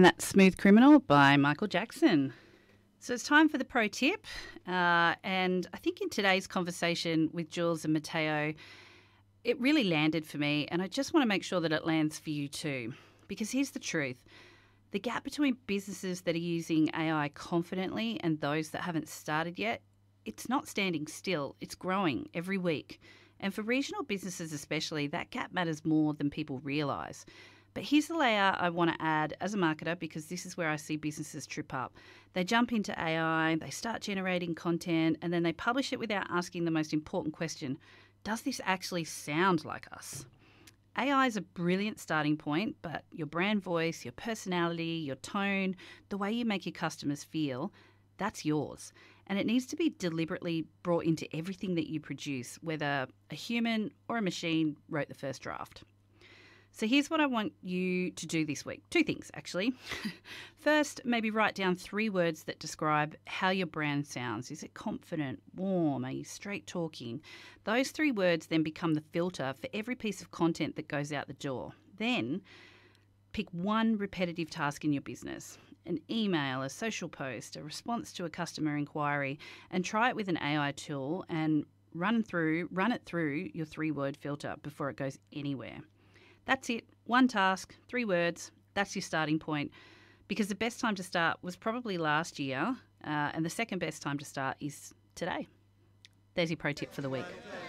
And that's Smooth Criminal by Michael Jackson. So it's time for the pro tip. And I think in today's conversation with Jules and Matteo, it really landed for me. And I just want to make sure that it lands for you too. Because here's the truth. The gap between businesses that are using AI confidently and those that haven't started yet, it's not standing still. It's growing every week. And for regional businesses especially, that gap matters more than people realise. But here's the layer I want to add as a marketer, because this is where I see businesses trip up. They jump into AI, they start generating content, and then they publish it without asking the most important question: does this actually sound like us? AI is a brilliant starting point, but your brand voice, your personality, your tone, the way you make your customers feel, that's yours. And it needs to be deliberately brought into everything that you produce, whether a human or a machine wrote the first draft. So here's what I want you to do this week. 2 things, actually. First, maybe write down 3 words that describe how your brand sounds. Is it confident, warm? Are you straight talking? Those 3 words then become the filter for every piece of content that goes out the door. Then pick one repetitive task in your business, an email, a social post, a response to a customer inquiry, and try it with an AI tool and run it through your 3-word filter before it goes anywhere. That's it. 1 task, 3 words. That's your starting point. Because the best time to start was probably last year, and the second best time to start is today. There's your pro tip for the week.